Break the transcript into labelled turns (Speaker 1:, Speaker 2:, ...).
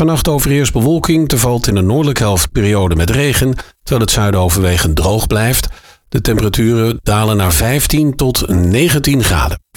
Speaker 1: Vannacht overheerst bewolking. Er valt in de noordelijke helft periode met regen, terwijl het zuiden overwegend droog blijft. De temperaturen dalen naar 15 tot 19 graden.